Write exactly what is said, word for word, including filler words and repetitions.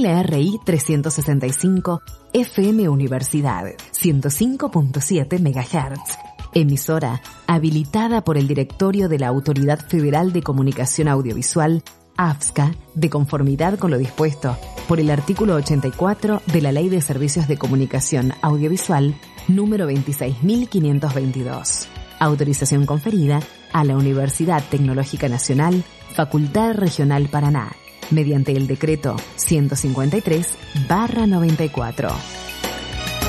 L R I trescientos sesenta y cinco, F M Universidad, ciento cinco punto siete megahertz. Emisora habilitada por el Directorio de la Autoridad Federal de Comunicación Audiovisual, AFSCA, de conformidad con lo dispuesto por el artículo ochenta y cuatro de la Ley de Servicios de Comunicación Audiovisual número veintiséis mil quinientos veintidós. Autorización conferida a la Universidad Tecnológica Nacional, Facultad Regional Paraná, mediante el decreto ciento cincuenta y tres barra noventa y cuatro.